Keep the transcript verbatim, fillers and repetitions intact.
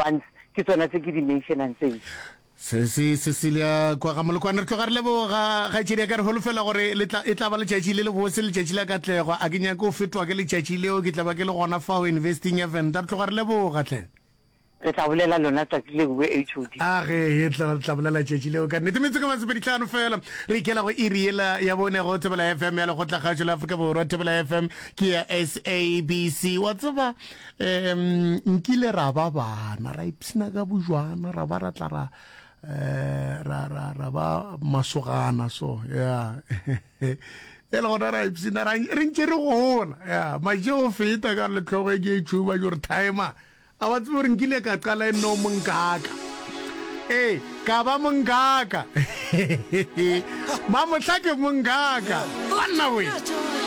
ones ke tsona tse ke di mentionang tseo se se Cecilia kwa ga molokwana re tloga re lebo ga ga tshedi ka re holofela gore le tla e tla ba le tšatši le le bose le tšatši la ka tlego a ke nya go fetwa ke le tšatši leo ke tla ba ke le gona fa o investing event re tloga re lebo ga tle re tla bolela lona tsa le go H O D a ge e tla tla bolela tšatši leo ka nnete metse ka matsebe ditlhano fela re ikela go iriela ya bone go Thobela F M ya le go tla ga la Afrika Borwa Thobela F M ke ya S A B C wa tseba em nkile ra ba bana ra ipsina ka bojwana ra ba ra tla ra eh ra ra ra ba masogana so ya ela gona ra ipsina ra re ntse re gona ya ma jo feta ka le tlhogo ke tšhuba your timer a wa tsore nkile ka qala no mongaka eh ka ba mongaka mama tlake mongaka bana we